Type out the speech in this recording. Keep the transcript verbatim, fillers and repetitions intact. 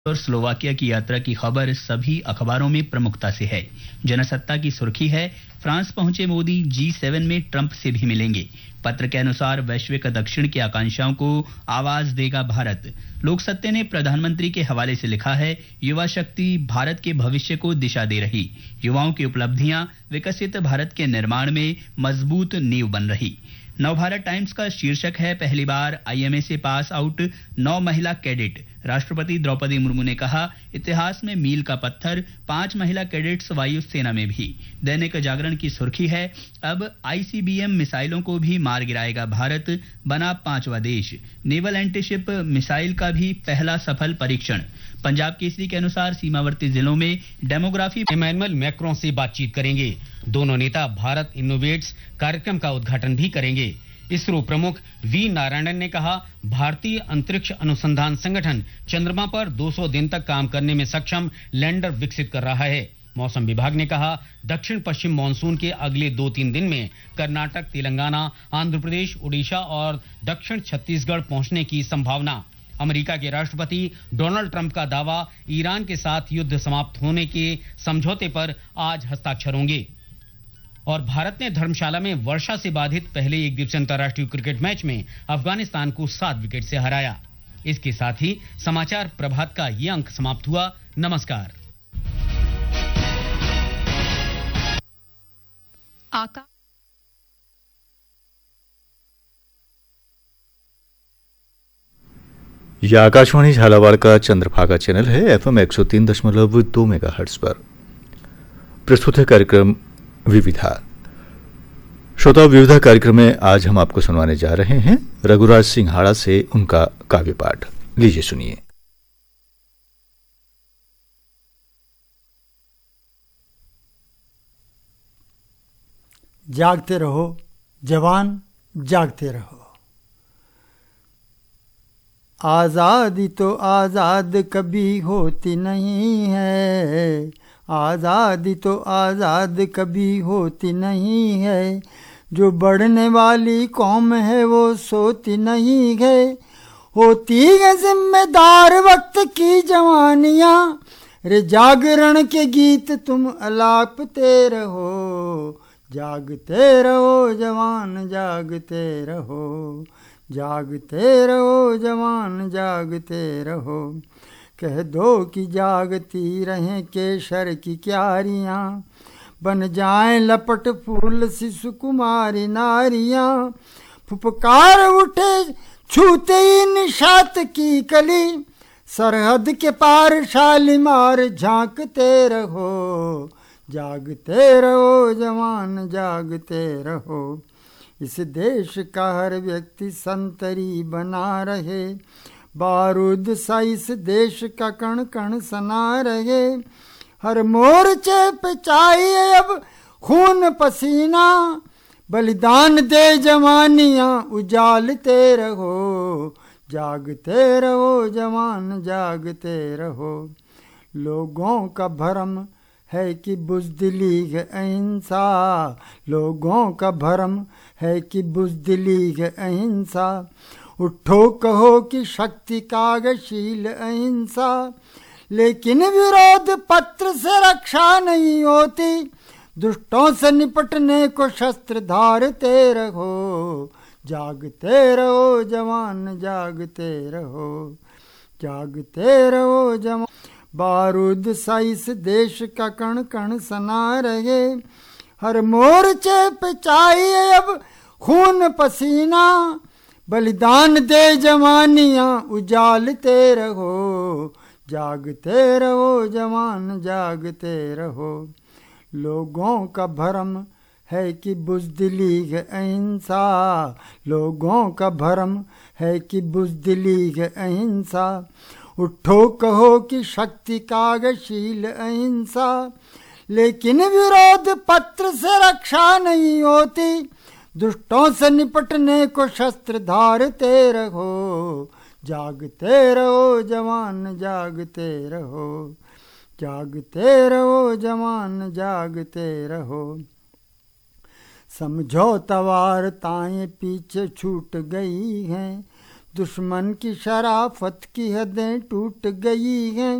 और स्लोवाकिया की यात्रा की खबर सभी अखबारों में प्रमुखता से है। जनसत्ता की सुर्खी है, फ्रांस पहुंचे मोदी जी सेवन में ट्रंप से भी मिलेंगे। पत्र के अनुसार वैश्विक दक्षिण की आकांक्षाओं को आवाज देगा भारत। लोकसत्ता ने प्रधानमंत्री के हवाले से लिखा है, युवा शक्ति भारत के भविष्य को दिशा दे रही, युवाओं की उपलब्धियां विकसित भारत के निर्माण में मजबूत नींव बन रही। नवभारत टाइम्स का शीर्षक है, पहली बार आईएमए से पास आउट नौ महिला कैडेट। राष्ट्रपति द्रौपदी मुर्मू ने कहा, इतिहास में मील का पत्थर, पांच महिला कैडेट्स वायुसेना में भी। दैनिक जागरण की सुर्खी है, अब आईसीबीएम मिसाइलों को भी मार गिराएगा भारत, बना पांचवा देश। नेवल एंटीशिप मिसाइल का भी पहला सफल परीक्षण। पंजाब केसरी के अनुसार सीमावर्ती जिलों में डेमोग्राफी इमैनुअल मैक्रों से बातचीत करेंगे। दोनों नेता भारत इनोवेट्स कार्यक्रम का उद्घाटन भी करेंगे। इसरो प्रमुख वी नारायणन ने कहा, भारतीय अंतरिक्ष अनुसंधान संगठन चंद्रमा पर दो सौ दिन तक काम करने में सक्षम लैंडर विकसित कर रहा है। मौसम विभाग ने कहा, दक्षिण पश्चिम मानसून के अगले दो तीन दिन में कर्नाटक, तेलंगाना, आंध्र प्रदेश, उड़ीसा और दक्षिण छत्तीसगढ़ पहुंचने की संभावना। अमेरिका के राष्ट्रपति डोनाल्ड ट्रंप का दावा, ईरान के साथ युद्ध समाप्त होने के समझौते पर आज हस्ताक्षर होंगे। और भारत ने धर्मशाला में वर्षा से बाधित पहले एक दिवसीय अंतर्राष्ट्रीय क्रिकेट मैच में अफगानिस्तान को सात विकेट से हराया। इसके साथ ही समाचार प्रभात का ये अंक समाप्त हुआ। नमस्कार। आका यह आकाशवाणी झालावाड़ का चंद्रभागा चैनल है। एफएम एक सौ तीन दशमलव दो मेगाहर्ट्ज पर प्रस्तुत है कार्यक्रम विविधा। श्रोता, विविधा कार्यक्रम में आज हम आपको सुनवाने जा रहे हैं रघुराज सिंघाड़ा से उनका काव्य पाठ। लीजिए सुनिए। जागते रहो जवान, जागते रहो। आज़ादी तो आज़ाद कभी होती नहीं है, आज़ादी तो आज़ाद कभी होती नहीं है, जो बढ़ने वाली कौम है वो सोती नहीं है। होती है जिम्मेदार वक्त की जवानियाँ, रे जागरण के गीत तुम अलापते रहो। जागते रहो जवान, जागते रहो, जागते रहो जवान, जागते रहो। कह दो कि जागती रहें केशर की क्यारियाँ, बन जाएं लपट फूल शिशु कुमारी नारियाँ। फुफकार उठे छूते ही निशात की कली, सरहद के पार शालीमार झांकते रहो। जागते रहो जवान, जागते रहो। इस देश का हर व्यक्ति संतरी बना रहे, बारूद सा इस देश का कण कण सना रहे। हर मोर्चे पे चाहिए अब खून पसीना, बलिदान दे जवानियाँ उजालते रहो। जागते रहो जवान, जागते रहो। लोगों का भरम है कि बुज़दिली है अहिंसा, लोगों का भरम है कि बुज़दिली है अहिंसा। उठो कहो कि शक्ति कागशील अहिंसा, लेकिन विरोध पत्र से रक्षा नहीं होती, दुष्टों से निपटने को शस्त्र धारते रहो। जागते रहो जवान, जागते रहो, जागते रहो जवान। बारूद सा इस देश का कण कण सना रहे, हर मोर्चे पे चाहिए अब खून पसीना, बलिदान दे जवानियाँ उजालते रहो। जागते रहो जवान, जागते रहो। लोगों का भरम है कि बुज़दिली है अहिंसा, लोगों का भरम है कि बुज़दिली है अहिंसा। उठो कहो कि शक्ति कागशील अहिंसा, लेकिन विरोध पत्र से रक्षा नहीं होती, दुष्टों से निपटने को शस्त्र धारते रहो। जागते रहो जवान, जागते रहो, जागते रहो जवान, जागते रहो। समझौता वार्ताएं पीछे छूट गई हैं, दुश्मन की शराफत की हदें टूट गई हैं।